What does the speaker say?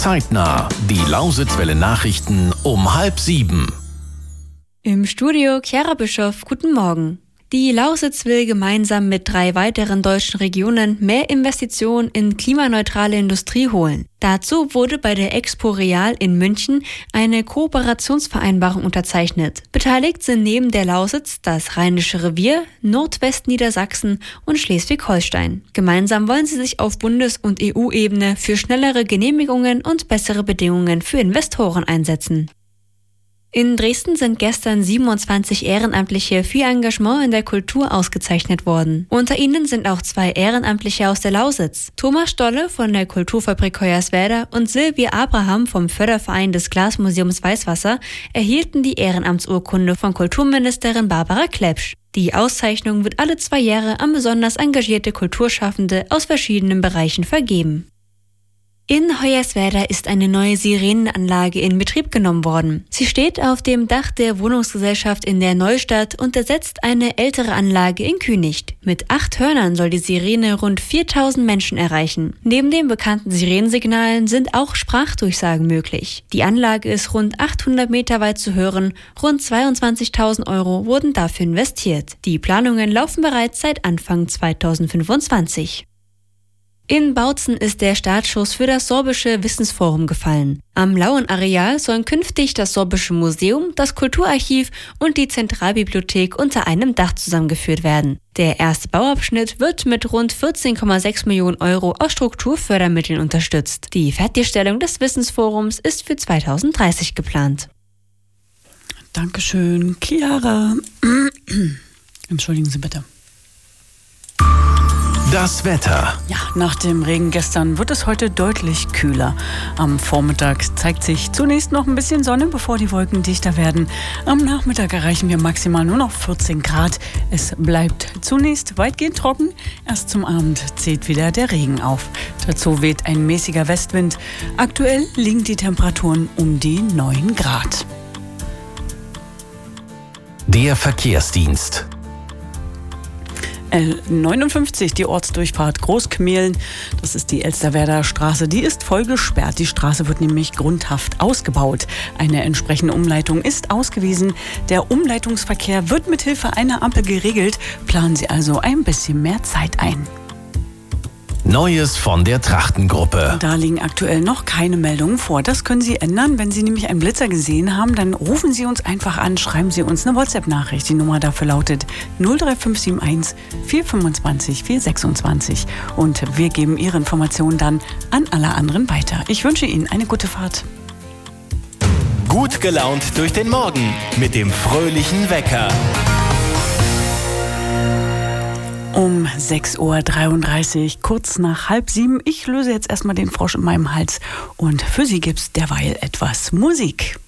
Zeitnah. Die Lausitzwelle Nachrichten um 6:30. Im Studio Chiara Bischoff, guten Morgen. Die Lausitz will gemeinsam mit 3 weiteren deutschen Regionen mehr Investitionen in klimaneutrale Industrie holen. Dazu wurde bei der Expo Real in München eine Kooperationsvereinbarung unterzeichnet. Beteiligt sind neben der Lausitz das Rheinische Revier, Nordwestniedersachsen und Schleswig-Holstein. Gemeinsam wollen sie sich auf Bundes- und EU-Ebene für schnellere Genehmigungen und bessere Bedingungen für Investoren einsetzen. In Dresden sind gestern 27 Ehrenamtliche für ihr Engagement in der Kultur ausgezeichnet worden. Unter ihnen sind auch 2 Ehrenamtliche aus der Lausitz. Thomas Stolle von der Kulturfabrik Hoyerswerda und Silvia Abraham vom Förderverein des Glasmuseums Weißwasser erhielten die Ehrenamtsurkunde von Kulturministerin Barbara Klepsch. Die Auszeichnung wird alle 2 Jahre an besonders engagierte Kulturschaffende aus verschiedenen Bereichen vergeben. In Hoyerswerda ist eine neue Sirenenanlage in Betrieb genommen worden. Sie steht auf dem Dach der Wohnungsgesellschaft in der Neustadt und ersetzt eine ältere Anlage in Künicht. Mit 8 Hörnern soll die Sirene rund 4000 Menschen erreichen. Neben den bekannten Sirenensignalen sind auch Sprachdurchsagen möglich. Die Anlage ist rund 800 Meter weit zu hören. Rund 22.000 € wurden dafür investiert. Die Planungen laufen bereits seit Anfang 2025. In Bautzen ist der Startschuss für das Sorbische Wissensforum gefallen. Am Lauenareal sollen künftig das Sorbische Museum, das Kulturarchiv und die Zentralbibliothek unter einem Dach zusammengeführt werden. Der erste Bauabschnitt wird mit rund 14,6 Millionen € aus Strukturfördermitteln unterstützt. Die Fertigstellung des Wissensforums ist für 2030 geplant. Dankeschön, Chiara. Entschuldigen Sie bitte. Das Wetter. Ja, nach dem Regen gestern wird es heute deutlich kühler. Am Vormittag zeigt sich zunächst noch ein bisschen Sonne, bevor die Wolken dichter werden. Am Nachmittag erreichen wir maximal nur noch 14 Grad. Es bleibt zunächst weitgehend trocken. Erst zum Abend zieht wieder der Regen auf. Dazu weht ein mäßiger Westwind. Aktuell liegen die Temperaturen um die 9 Grad. Der Verkehrsdienst. L59, die Ortsdurchfahrt Großkmehlen, das ist die Elsterwerder Straße, die ist voll gesperrt. Die Straße wird nämlich grundhaft ausgebaut. Eine entsprechende Umleitung ist ausgewiesen. Der Umleitungsverkehr wird mit Hilfe einer Ampel geregelt. Planen Sie also ein bisschen mehr Zeit ein. Neues von der Trachtengruppe. Da liegen aktuell noch keine Meldungen vor. Das können Sie ändern. Wenn Sie nämlich einen Blitzer gesehen haben, dann rufen Sie uns einfach an, schreiben Sie uns eine WhatsApp-Nachricht. Die Nummer dafür lautet 03571 425 426. Und wir geben Ihre Informationen dann an alle anderen weiter. Ich wünsche Ihnen eine gute Fahrt. Gut gelaunt durch den Morgen mit dem fröhlichen Wecker. Um 6:33 Uhr, kurz nach 6:30. Ich löse jetzt erstmal den Frosch in meinem Hals und für Sie gibt's derweil etwas Musik.